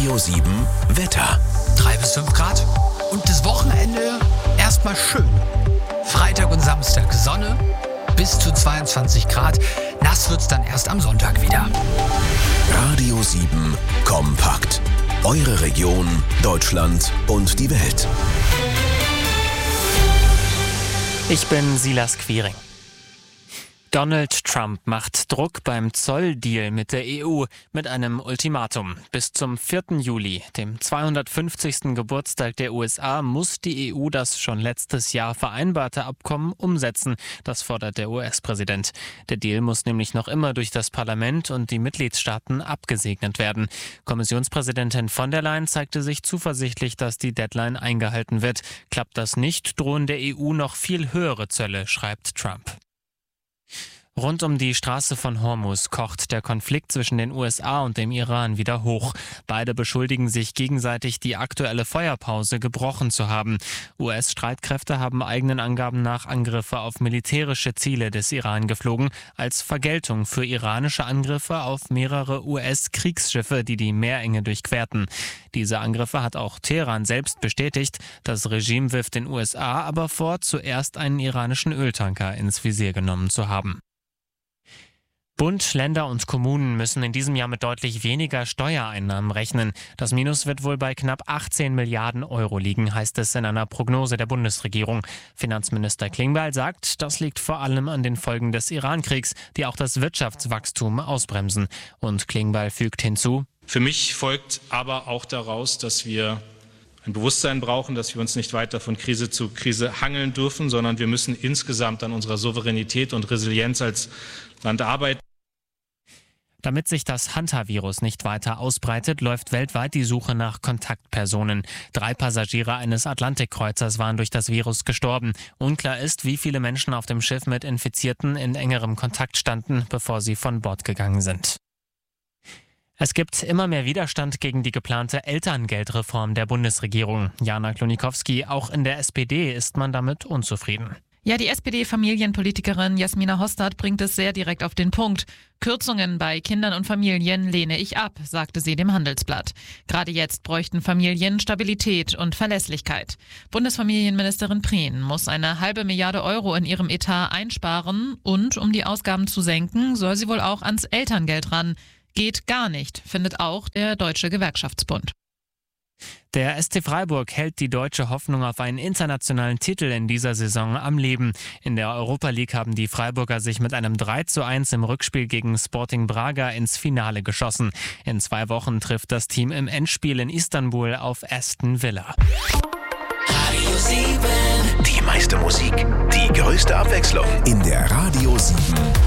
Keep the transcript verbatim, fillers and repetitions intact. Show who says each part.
Speaker 1: Radio sieben Wetter.
Speaker 2: drei bis fünf Grad und das Wochenende erstmal schön. Freitag und Samstag Sonne bis zu zweiundzwanzig Grad. Nass wird's dann erst am Sonntag wieder.
Speaker 1: Radio sieben kompakt. Eure Region, Deutschland und die Welt.
Speaker 3: Ich bin Silas Quiring. Donald Trump macht Druck beim Zolldeal mit der E U mit einem Ultimatum. Bis zum vierten Juli, dem zweihundertfünfzigsten Geburtstag der U S A, muss die E U das schon letztes Jahr vereinbarte Abkommen umsetzen. Das fordert der U S-Präsident. Der Deal muss nämlich noch immer durch das Parlament und die Mitgliedstaaten abgesegnet werden. Kommissionspräsidentin von der Leyen zeigte sich zuversichtlich, dass die Deadline eingehalten wird. Klappt das nicht, drohen der E U noch viel höhere Zölle, schreibt Trump. Rund um die Straße von Hormuz kocht der Konflikt zwischen den U S A und dem Iran wieder hoch. Beide beschuldigen sich gegenseitig, die aktuelle Feuerpause gebrochen zu haben. U S-Streitkräfte haben eigenen Angaben nach Angriffe auf militärische Ziele des Iran geflogen, als Vergeltung für iranische Angriffe auf mehrere U S-Kriegsschiffe, die die Meerenge durchquerten. Diese Angriffe hat auch Teheran selbst bestätigt. Das Regime wirft den U S A aber vor, zuerst einen iranischen Öltanker ins Visier genommen zu haben. Bund, Länder und Kommunen müssen in diesem Jahr mit deutlich weniger Steuereinnahmen rechnen. Das Minus wird wohl bei knapp achtzehn Milliarden Euro liegen, heißt es in einer Prognose der Bundesregierung. Finanzminister Klingbeil sagt, das liegt vor allem an den Folgen des Iran-Kriegs, die auch das Wirtschaftswachstum ausbremsen. Und Klingbeil fügt hinzu:
Speaker 4: Für mich folgt aber auch daraus, dass wir ein Bewusstsein brauchen, dass wir uns nicht weiter von Krise zu Krise hangeln dürfen, sondern wir müssen insgesamt an unserer Souveränität und Resilienz als Land arbeiten.
Speaker 3: Damit sich das Hantavirus nicht weiter ausbreitet, läuft weltweit die Suche nach Kontaktpersonen. Drei Passagiere eines Atlantikkreuzers waren durch das Virus gestorben. Unklar ist, wie viele Menschen auf dem Schiff mit Infizierten in engerem Kontakt standen, bevor sie von Bord gegangen sind. Es gibt immer mehr Widerstand gegen die geplante Elterngeldreform der Bundesregierung. Jana Klonikowski, auch in der S P D ist man damit unzufrieden.
Speaker 5: Ja, die S P D-Familienpolitikerin Jasmina Hostad bringt es sehr direkt auf den Punkt. Kürzungen bei Kindern und Familien lehne ich ab, sagte sie dem Handelsblatt. Gerade jetzt bräuchten Familien Stabilität und Verlässlichkeit. Bundesfamilienministerin Prehn muss eine halbe Milliarde Euro in ihrem Etat einsparen und um die Ausgaben zu senken, soll sie wohl auch ans Elterngeld ran. Geht gar nicht, findet auch der Deutsche Gewerkschaftsbund.
Speaker 3: Der S C Freiburg hält die deutsche Hoffnung auf einen internationalen Titel in dieser Saison am Leben. In der Europa League haben die Freiburger sich mit einem drei zu eins im Rückspiel gegen Sporting Braga ins Finale geschossen. In zwei Wochen trifft das Team im Endspiel in Istanbul auf Aston Villa.
Speaker 1: Radio sieben. Die meiste Musik, die größte Abwechslung in der Radio sieben